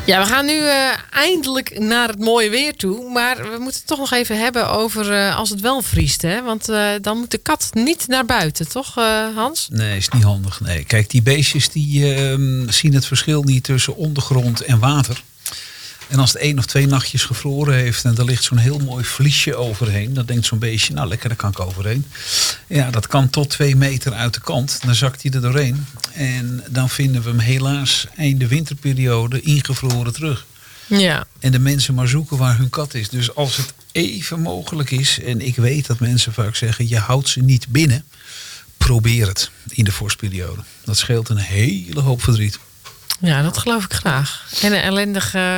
Ja, we gaan nu eindelijk naar het mooie weer toe. Maar we moeten het toch nog even hebben over als het wel vriest. Hè? Want dan moet de kat niet naar buiten, toch Hans? Nee, is niet handig. Nee. Kijk, die beestjes die zien het verschil niet tussen ondergrond en water. En als het 1 of 2 nachtjes gevroren heeft en er ligt zo'n heel mooi vliesje overheen. Dan denkt zo'n beestje, nou lekker, daar kan ik overheen. Ja, dat kan tot 2 meter uit de kant. Dan zakt hij er doorheen. En dan vinden we hem helaas einde winterperiode ingevroren terug. Ja. En de mensen maar zoeken waar hun kat is. Dus als het even mogelijk is, en ik weet dat mensen vaak zeggen, je houdt ze niet binnen. Probeer het in de vorstperiode. Dat scheelt een hele hoop verdriet. Ja, dat geloof ik graag. En een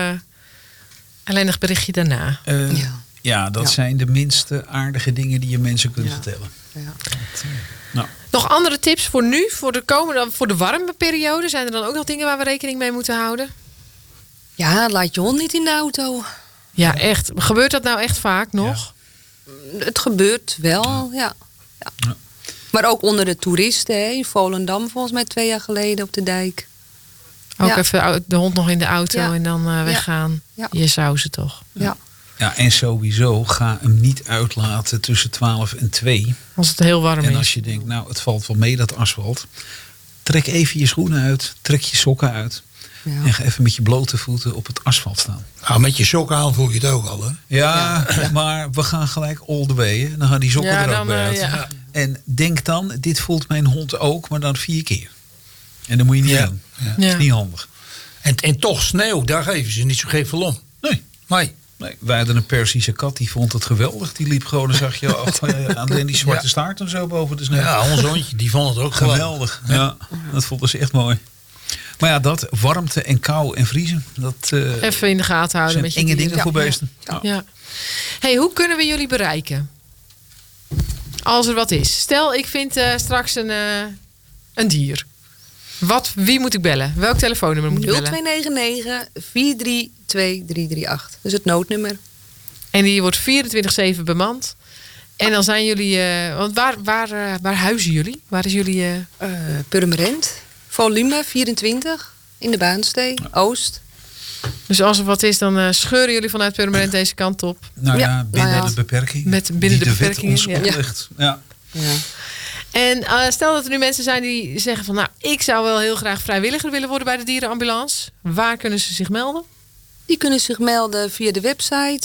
ellendig berichtje daarna. Ja, dat zijn de minste aardige dingen die je mensen kunt vertellen. Ja. Nou. Nog andere tips voor nu, voor de warme periode? Zijn er dan ook nog dingen waar we rekening mee moeten houden? Ja, laat je hond niet in de auto. Ja, echt. Gebeurt dat nou echt vaak nog? Ja. Het gebeurt wel, ja. Maar ook onder de toeristen, hè. In Volendam volgens mij 2 jaar geleden op de dijk. Ook even de hond nog in de auto en dan weggaan. Ja. Je zou ze toch. Ja. Ja, en sowieso ga hem niet uitlaten tussen 12 en 2. Als het heel warm is. En als je denkt, nou het valt wel mee dat asfalt. Trek even je schoenen uit. Trek je sokken uit. Ja. En ga even met je blote voeten op het asfalt staan. Nou, met je sokken aan voel je het ook al, hè? Ja, maar we gaan gelijk all the way. Hè. Dan gaan die sokken er ook bij uit. Ja. En denk dan, dit voelt mijn hond ook, maar dan 4 keer. En dan moet je niet doen. Ja. Dat is niet handig. En toch sneeuw, daar geven ze niet zo geen veel om. Nee. Wij hadden een Persische kat, die vond het geweldig. Die liep gewoon, dan zag je alleen die zwarte staart en zo boven de sneeuw. Ja, ons hondje, die vond het ook geweldig. Ja, dat vonden ze echt mooi. Maar ja, dat, warmte en kou en vriezen. Dat even in de gaten houden met je enge dieren. dingen voor beesten. Ja. Hey, hoe kunnen we jullie bereiken? Als er wat is. Stel, ik vind straks een dier. Wie moet ik bellen? Welk telefoonnummer moet ik bellen? 0299-432-338. Dus het noodnummer. En die wordt 24/7 bemand. En dan zijn jullie... want waar huizen jullie? Waar is jullie... Purmerend. Volume 24. In de Baanstee. Oost. Dus als er wat is, dan scheuren jullie vanuit Purmerend deze kant op. Nou ja, binnen de beperking. Binnen de beperkingen. Ons oplegt. Ja. En stel dat er nu mensen zijn die zeggen van... nou, ik zou wel heel graag vrijwilliger willen worden bij de dierenambulance. Waar kunnen ze zich melden? Die kunnen zich melden via de website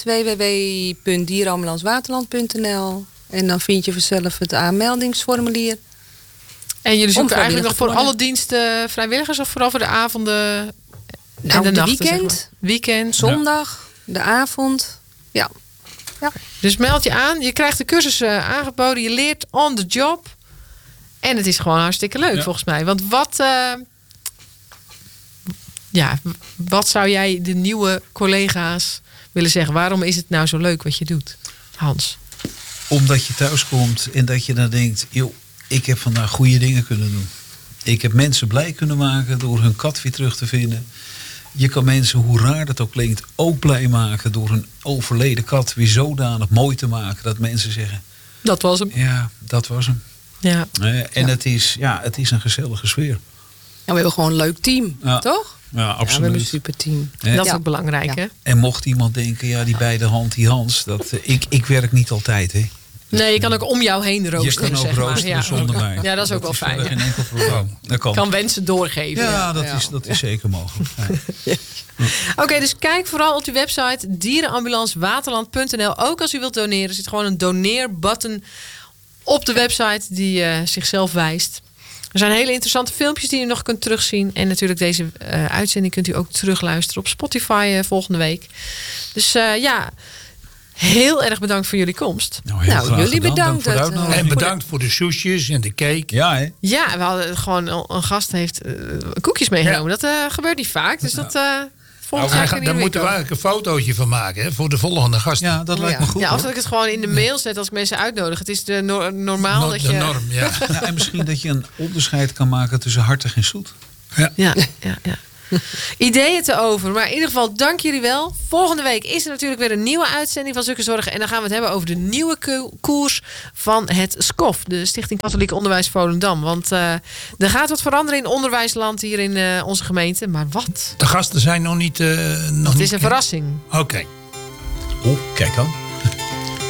www.dierenambulancewaterland.nl. En dan vind je vanzelf het aanmeldingsformulier. En jullie zoeken eigenlijk nog voor alle diensten vrijwilligers... of vooral voor de avonden en de nachten? Weekend. Zeg maar. Weekend. Zondag, de avond. Ja. Dus meld je aan. Je krijgt de cursus aangeboden. Je leert on the job. En het is gewoon hartstikke leuk volgens mij. Want wat zou jij de nieuwe collega's willen zeggen? Waarom is het nou zo leuk wat je doet, Hans? Omdat je thuis komt en dat je dan denkt... joh, ik heb vandaag goede dingen kunnen doen. Ik heb mensen blij kunnen maken door hun kat weer terug te vinden. Je kan mensen, hoe raar dat ook klinkt, ook blij maken... door hun overleden kat weer zodanig mooi te maken... dat mensen zeggen... Dat was hem. Ja, dat was hem. Ja. En het is een gezellige sfeer. En we hebben gewoon een leuk team, toch? Ja, absoluut. Ja, we hebben een super team. Dat is ook belangrijk, hè? En mocht iemand denken, die bij de hand, die Hans... ik werk niet altijd, hè. Nee, je kan ook om jou heen roosteren. Je kan ook roosteren zonder mij. Ja, dat is ook wel fijn. Geen enkel probleem. Dat kan wensen doorgeven. Ja, dat is zeker mogelijk. Ja. Oké, dus kijk vooral op die website dierenambulancewaterland.nl. Ook als u wilt doneren, er zit gewoon een doneerbutton op de website die zichzelf wijst. Er zijn hele interessante filmpjes die u nog kunt terugzien. En natuurlijk deze uitzending kunt u ook terugluisteren op Spotify volgende week. Dus heel erg bedankt voor jullie komst. Nou, jullie bedankt. En bedankt voor de soesjes en de cake. Ja, hè? Ja, we hadden gewoon een gast heeft koekjes meegenomen. Dat gebeurt niet vaak. Dus dat daar moeten we eigenlijk een fotootje van maken, hè, voor de volgende gast. Ja, dat lijkt me goed. Ja, of dat ik het gewoon in de mail zet als ik mensen uitnodig. Het is de normaal dat je... De norm, ja. En misschien dat je een onderscheid kan maken tussen hartig en zoet. Ja. ideeën te over. Maar in ieder geval, dank jullie wel. Volgende week is er natuurlijk weer een nieuwe uitzending van Zukke Zorgen. En dan gaan we het hebben over de nieuwe koers van het SCOF. De Stichting Katholiek Onderwijs Volendam. Want er gaat wat veranderen in onderwijsland hier in onze gemeente. Maar wat? De gasten zijn nog niet... Het is een verrassing. Oké. Oh, kijk dan.